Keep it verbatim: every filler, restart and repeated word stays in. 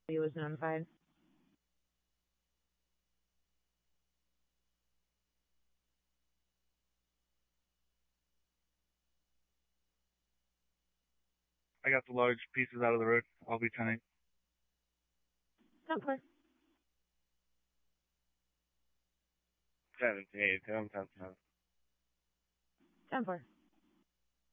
He was notified. I got the large pieces out of the road. I'll be ten eight. ten four. Seventeen eighty-two, I'm ten ten. ten four.